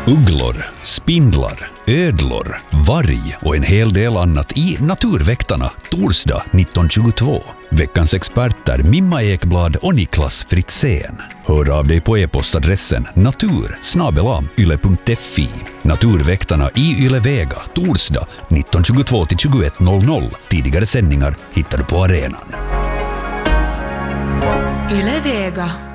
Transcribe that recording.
Ugglor, spindlar, ödlor, varg och en hel del annat i Naturväktarna torsdag 1922. Veckans experter Mimma Ekblad och Niklas Fritzén. Hör av dig på e-postadressen natur@yle.fi. Naturväktarna i Yle Vega torsdag 1922 till 21:00. Tidigare sändningar hittar du på arenan. Yle Vega.